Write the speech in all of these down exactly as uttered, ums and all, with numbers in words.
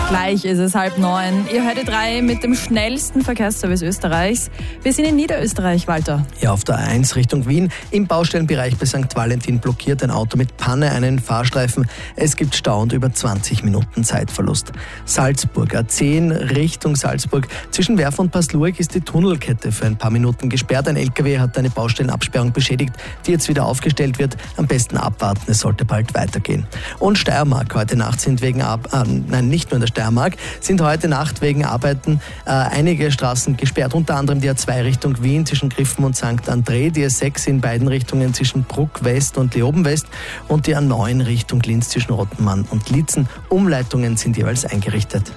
Gleich ist es halb neun. Ihr hört die drei mit dem schnellsten Verkehrsservice Österreichs. Wir sind in Niederösterreich, Walter. Ja, auf der A eins Richtung Wien. Im Baustellenbereich bei Sankt Valentin blockiert ein Auto mit Panne einen Fahrstreifen. Es gibt Stau und über zwanzig Minuten Zeitverlust. Salzburg, A zehn Richtung Salzburg. Zwischen Werf und Passlurg ist die Tunnelkette für ein paar Minuten gesperrt. Ein L K W hat eine Baustellenabsperrung beschädigt, die jetzt wieder aufgestellt wird. Am besten abwarten, es sollte bald weitergehen. Und Steiermark, heute Nacht sind wegen Ab- äh, nein, nicht nur in der Steiermark, sind heute Nacht wegen Arbeiten äh, einige Straßen gesperrt, unter anderem die A zwei Richtung Wien zwischen Griffen und Sankt André, die A sechs in beiden Richtungen zwischen Bruck West und Leoben West und die A neun Richtung Linz zwischen Rottenmann und Lietzen. Umleitungen sind jeweils eingerichtet.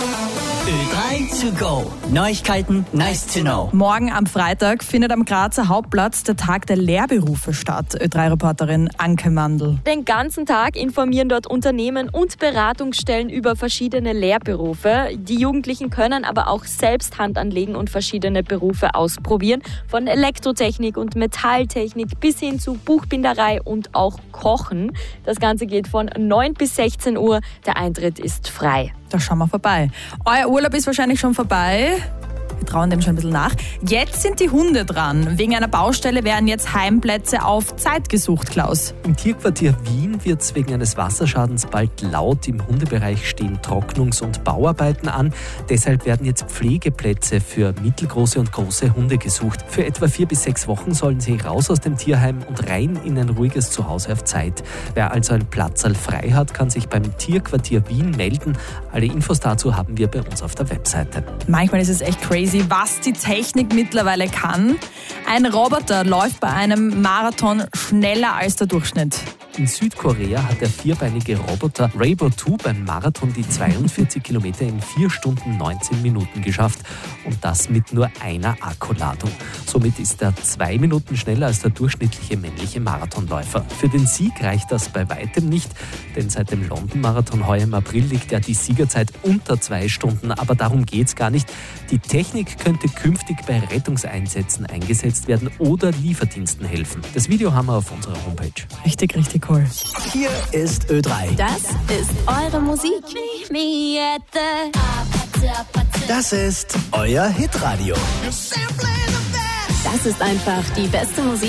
Ö drei to go. Neuigkeiten nice to know. Morgen am Freitag findet am Grazer Hauptplatz der Tag der Lehrberufe statt. Ö drei Reporterin Anke Mandl. Den ganzen Tag informieren dort Unternehmen und Beratungsstellen über verschiedene Lehrberufe. Die Jugendlichen können aber auch selbst Hand anlegen und verschiedene Berufe ausprobieren. Von Elektrotechnik und Metalltechnik bis hin zu Buchbinderei und auch Kochen. Das Ganze geht von neun bis sechzehn Uhr. Der Eintritt ist frei. Da schauen wir vorbei. Euer Urlaub ist wahrscheinlich schon vorbei. Wir trauen dem schon ein bisschen nach. Jetzt sind die Hunde dran. Wegen einer Baustelle werden jetzt Heimplätze auf Zeit gesucht, Klaus. Im Tierquartier Wien wird es wegen eines Wasserschadens bald laut. Im Hundebereich stehen Trocknungs- und Bauarbeiten an. Deshalb werden jetzt Pflegeplätze für mittelgroße und große Hunde gesucht. Für etwa vier bis sechs Wochen sollen sie raus aus dem Tierheim und rein in ein ruhiges Zuhause auf Zeit. Wer also ein Platzerl frei hat, kann sich beim Tierquartier Wien melden. Alle Infos dazu haben wir bei uns auf der Webseite. Manchmal ist es echt crazy, was die Technik mittlerweile kann. Ein Roboter läuft bei einem Marathon schneller als der Durchschnitt. In Südkorea hat der vierbeinige Roboter Raybo zwei beim Marathon die zweiundvierzig Kilometer in vier Stunden neunzehn Minuten geschafft und das mit nur einer Akkuladung. Somit ist er zwei Minuten schneller als der durchschnittliche männliche Marathonläufer. Für den Sieg reicht das bei weitem nicht, denn seit dem London-Marathon heuer im April liegt ja die Siegerzeit unter zwei Stunden. Aber darum geht's gar nicht. Die Technik könnte künftig bei Rettungseinsätzen eingesetzt werden oder Lieferdiensten helfen. Das Video haben wir auf unserer Homepage. Richtig, richtig cool. Hier ist Ö drei. Das ist eure Musik. Das ist euer Hitradio. Das ist einfach die beste Musik